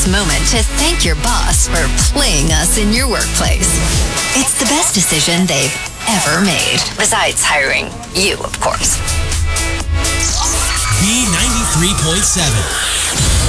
moment to thank your boss for playing us in your workplace. It's the best decision they've ever made. Besides hiring you, of course. B93.7.